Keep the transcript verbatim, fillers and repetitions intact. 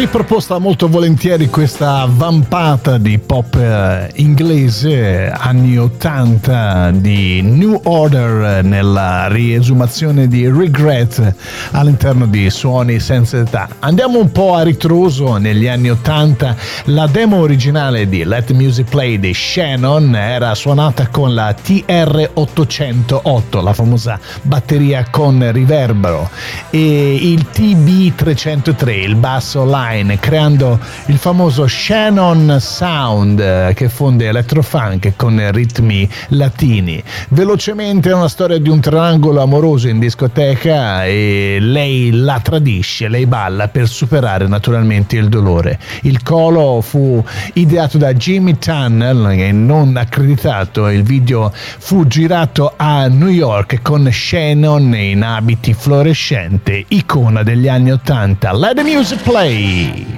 riproposta molto volentieri questa vampata di pop inglese anni ottanta di New Order nella riesumazione di Regret all'interno di Suoni senza età. Andiamo un po' a ritroso negli anni ottanta. La demo originale di Let Music Play di Shannon era suonata con la T R ottocentotto, la famosa batteria con riverbero, e il T B trecentotre, il basso line, creando il famoso Shannon Sound che fonde electrofunk con ritmi latini. Velocemente è una storia di un triangolo amoroso in discoteca e lei la tradisce, lei balla per superare naturalmente il dolore. Il colo fu ideato da Jimmy Tunnell e non accreditato. Il video fu girato a New York con Shannon in abiti fluorescenti, icona degli anni ottanta. Let the music play!